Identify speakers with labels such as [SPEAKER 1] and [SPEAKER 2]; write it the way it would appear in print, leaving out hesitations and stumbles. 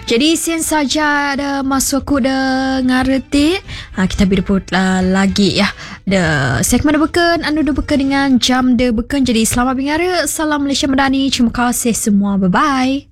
[SPEAKER 1] Jadi sian saja ada masuk aku ngareti. Kita berput lagi ya. The segmen beken anu beken dengan jam de beken. Jadi selamat dengar. Salam Malaysia Madani. Terima kasih semua. Bye bye.